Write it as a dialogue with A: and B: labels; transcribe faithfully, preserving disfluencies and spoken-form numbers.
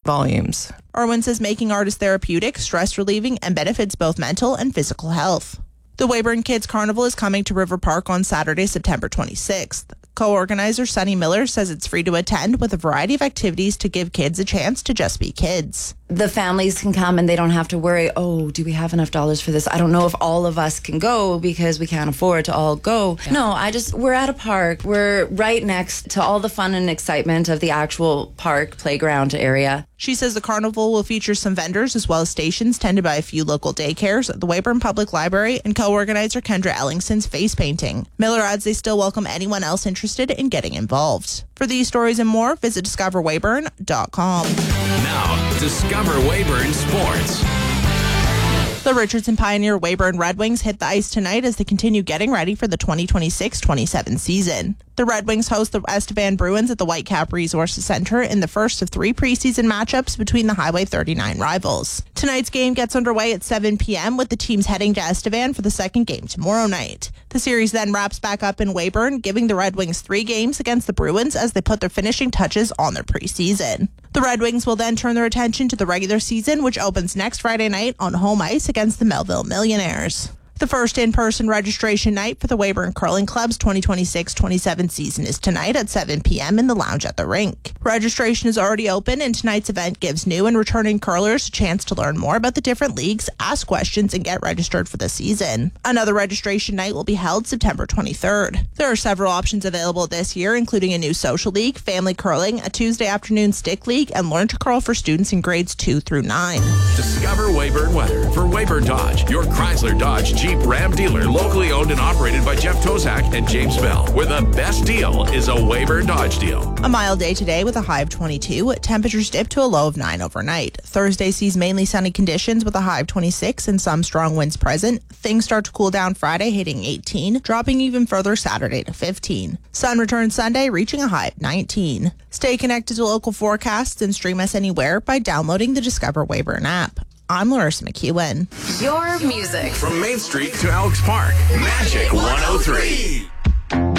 A: volumes.
B: Irwin says making art is therapeutic, stress relieving, and benefits both mental and physical health. The Weyburn Kids Carnival is coming to River Park on Saturday, September twenty-sixth. Co-organizer Sunny Miller says it's free to attend with a variety of activities to give kids a chance to just be kids.
C: The families can come and they don't have to worry, oh, do we have enough dollars for this? I don't know if all of us can go because we can't afford to all go. Yeah. No, I just, we're at a park. We're right next to all the fun and excitement of the actual park playground area.
B: She says the carnival will feature some vendors as well as stations tended by a few local daycares, the Weyburn Public Library, and co-organizer Kendra Ellingson's face painting. Miller adds they still welcome anyone else interested in getting involved. For these stories and more, visit discover weyburn dot com.
D: Now, Discover Weyburn Sports.
B: The Richardson Pioneer Weyburn Red Wings hit the ice tonight as they continue getting ready for the twenty twenty-six twenty-seven season. The Red Wings host the Estevan Bruins at the Whitecap Resources Center in the first of three preseason matchups between the Highway thirty-nine rivals. Tonight's game gets underway at seven p.m. with the teams heading to Estevan for the second game tomorrow night. The series then wraps back up in Weyburn, giving the Red Wings three games against the Bruins as they put their finishing touches on their preseason. The Red Wings will then turn their attention to the regular season, which opens next Friday night on home ice against the Melville Millionaires. The first in-person registration night for the Weyburn Curling Club's twenty twenty-six twenty-seven season is tonight at seven p.m. in the lounge at the rink. Registration is already open, and tonight's event gives new and returning curlers a chance to learn more about the different leagues, ask questions, and get registered for the season. Another registration night will be held September twenty-third. There are several options available this year, including a new social league, family curling, a Tuesday afternoon stick league, and Learn to Curl for students in grades two through nine.
D: Discover Weyburn weather for Weyburn Dodge, your Chrysler Dodge Jeep Ram dealer, locally owned and operated by Jeff Tozak and James Bell, where the best deal is a Weyburn Dodge deal.
B: A mild day today with a high of twenty-two. Temperatures dip to a low of nine overnight. Thursday sees mainly sunny conditions with a high of twenty-six and some strong winds present. Things start to cool down Friday, hitting eighteen, dropping even further Saturday to fifteen. Sun returns Sunday, reaching a high of nineteen. Stay connected to local forecasts and stream us anywhere by downloading the Discover Weyburn app. I'm Larissa McEwen.
E: Your music.
D: From Main Street to Elks Park, Magic one oh three.